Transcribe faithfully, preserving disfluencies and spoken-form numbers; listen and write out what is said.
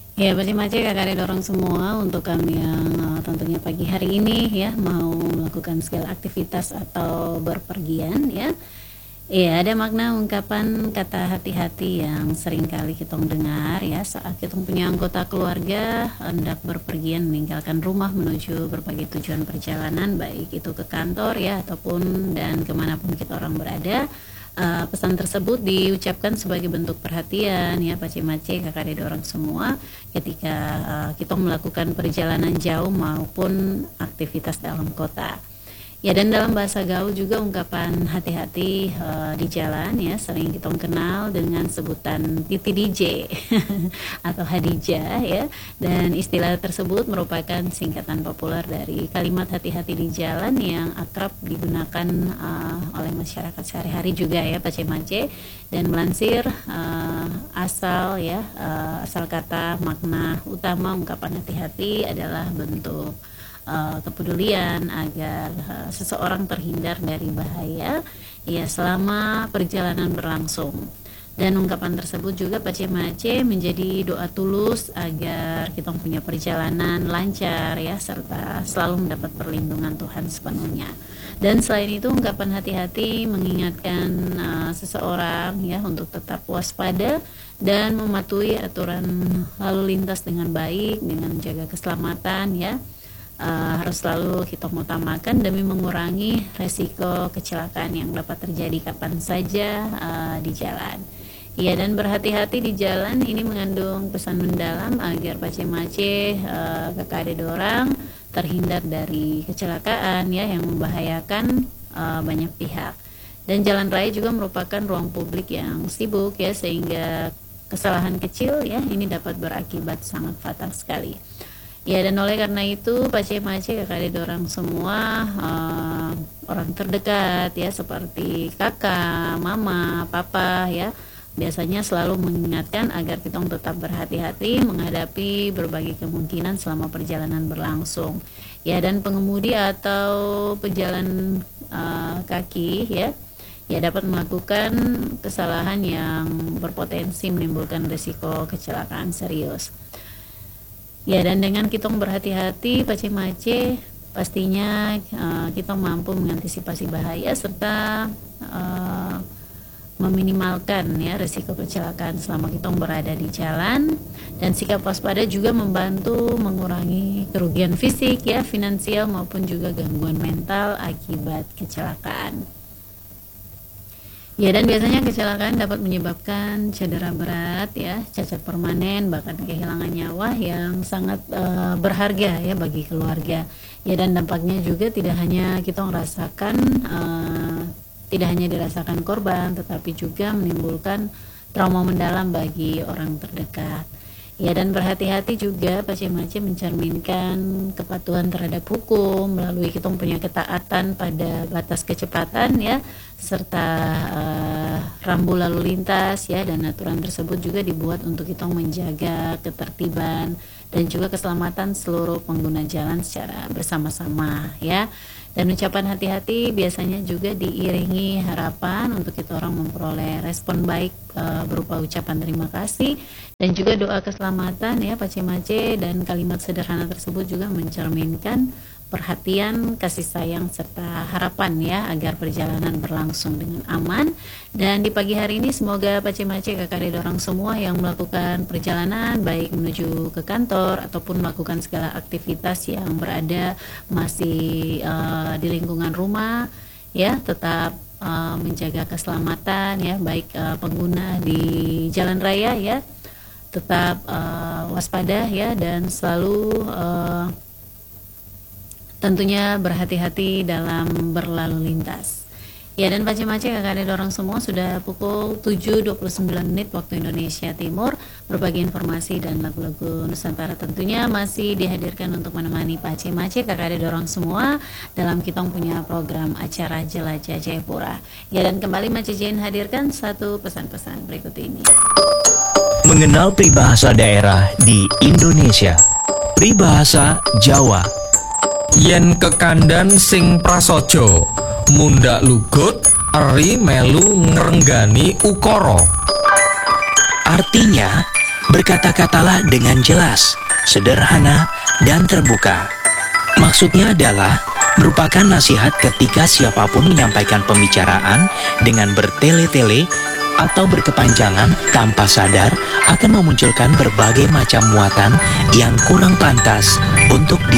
Ya, Pak Cimace, kakak dorong semua untuk kami yang uh, tentunya pagi hari ini ya mau melakukan segala aktivitas atau berpergian ya. Iya, ada makna ungkapan kata hati-hati yang sering kali kita dengar ya saat kita punya anggota keluarga hendak berpergian meninggalkan rumah menuju berbagai tujuan perjalanan, baik itu ke kantor ya ataupun dan kemanapun kita orang berada. Uh, pesan tersebut diucapkan sebagai bentuk perhatian ya Pak Cimace, kakak adik orang semua ketika uh, kita melakukan perjalanan jauh maupun aktivitas dalam kota. Ya, dan dalam bahasa gaul juga ungkapan hati-hati uh, di jalan ya sering kita kenal dengan sebutan Titi D J atau Hadijah ya, dan istilah tersebut merupakan singkatan populer dari kalimat hati-hati di jalan yang akrab digunakan uh, oleh masyarakat sehari-hari juga ya Pak Cimace, dan melansir uh, asal ya uh, asal kata makna utama ungkapan hati-hati adalah bentuk Uh, kepedulian agar uh, seseorang terhindar dari bahaya ya selama perjalanan berlangsung. Dan ungkapan tersebut juga Pak Cimace menjadi doa tulus agar kita punya perjalanan lancar ya serta selalu mendapat perlindungan Tuhan sepenuhnya. Dan selain itu ungkapan hati-hati mengingatkan uh, seseorang ya untuk tetap waspada dan mematuhi aturan lalu lintas dengan baik dengan menjaga keselamatan ya. Uh, harus selalu kita utamakan demi mengurangi resiko kecelakaan yang dapat terjadi kapan saja uh, di jalan. Ya, dan berhati-hati di jalan ini mengandung pesan mendalam agar Pak Cimace uh, kakak adik dorang terhindar dari kecelakaan ya yang membahayakan uh, banyak pihak. Dan jalan raya juga merupakan ruang publik yang sibuk ya, sehingga kesalahan kecil ya ini dapat berakibat sangat fatal sekali. Ya, dan oleh karena itu Pak Cimace kakak adik orang semua uh, orang terdekat ya seperti kakak, mama, papa ya biasanya selalu mengingatkan agar kita tetap berhati-hati menghadapi berbagai kemungkinan selama perjalanan berlangsung. Ya, dan pengemudi atau pejalan uh, kaki ya ya dapat melakukan kesalahan yang berpotensi menimbulkan risiko kecelakaan serius. Ya, dan dengan kita berhati-hati Pak Cimace pastinya uh, kita mampu mengantisipasi bahaya serta uh, meminimalkan ya risiko kecelakaan selama kita berada di jalan. Dan sikap waspada juga membantu mengurangi kerugian fisik ya, finansial maupun juga gangguan mental akibat kecelakaan. Ya, dan biasanya kecelakaan dapat menyebabkan cedera berat ya, cacat permanen, bahkan kehilangan nyawa yang sangat uh, berharga ya bagi keluarga. Ya, dan dampaknya juga tidak hanya kita merasakan uh, tidak hanya dirasakan korban, tetapi juga menimbulkan trauma mendalam bagi orang terdekat. Ya, dan berhati-hati juga Pak Cimace mencerminkan kepatuhan terhadap hukum melalui kita punya ketaatan pada batas kecepatan ya serta uh, rambu lalu lintas ya, dan aturan tersebut juga dibuat untuk kita menjaga ketertiban dan juga keselamatan seluruh pengguna jalan secara bersama-sama ya. Dan ucapan hati-hati biasanya juga diiringi harapan untuk kita orang memperoleh respon baik e, berupa ucapan terima kasih dan juga doa keselamatan ya Pak Cimace, dan kalimat sederhana tersebut juga mencerminkan perhatian, kasih sayang serta harapan ya agar perjalanan berlangsung dengan aman. Dan di pagi hari ini semoga Pak Cimace kakak adik orang semua yang melakukan perjalanan baik menuju ke kantor ataupun melakukan segala aktivitas yang berada masih uh, di lingkungan rumah ya tetap uh, menjaga keselamatan ya, baik uh, pengguna di jalan raya ya tetap uh, waspada ya, dan selalu uh, tentunya berhati-hati dalam berlalu lintas. Ya, dan Pak Cimace kakak adik orang semua sudah pukul tujuh dua puluh sembilan menit waktu Indonesia Timur. Berbagai informasi dan lagu-lagu Nusantara tentunya masih dihadirkan untuk menemani Pak Cimace kakak adik orang semua dalam kita punya program acara Jelajah Jayapura. Ya, dan kembali Mace Jane hadirkan satu pesan-pesan berikut ini. Mengenal peribahasa daerah di Indonesia. Peribahasa Jawa. Yen kekandan sing prasaja, mundak lugut, eri melu ngrenggani ukara. Artinya, Berkata-katalah dengan jelas, sederhana, dan terbuka. Maksudnya adalah merupakan nasihat ketika siapapun menyampaikan pembicaraan dengan bertele-tele atau berkepanjangan tanpa sadar akan memunculkan berbagai macam muatan yang kurang pantas untuk di